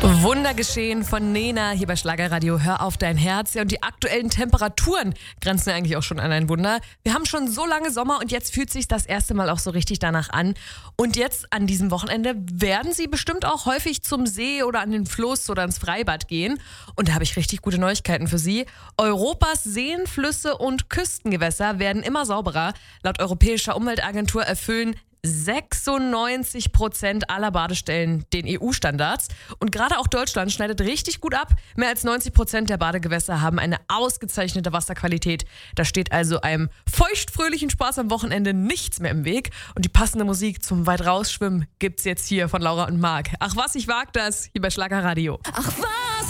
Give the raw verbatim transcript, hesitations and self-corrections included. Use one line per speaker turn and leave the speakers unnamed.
Wundergeschehen von Nena hier bei Schlagerradio. Hör auf dein Herz. Ja, und die aktuellen Temperaturen grenzen ja eigentlich auch schon an ein Wunder. Wir haben schon so lange Sommer und jetzt fühlt sich das erste Mal auch so richtig danach an. Und jetzt an diesem Wochenende werden Sie bestimmt auch häufig zum See oder an den Fluss oder ins Freibad gehen. Und da habe ich richtig gute Neuigkeiten für Sie. Europas Seen, Flüsse und Küstengewässer werden immer sauberer. Laut Europäischer Umweltagentur erfüllen sechsundneunzig Prozent aller Badestellen den E U-Standards. Und gerade auch Deutschland schneidet richtig gut ab. Mehr als neunzig Prozent der Badegewässer haben eine ausgezeichnete Wasserqualität. Da steht also einem feuchtfröhlichen Spaß am Wochenende nichts mehr im Weg. Und die passende Musik zum weit rausschwimmen gibt's jetzt hier von Laura und Marc. Ach was, ich wag das, hier bei Schlagerradio.
Ach was,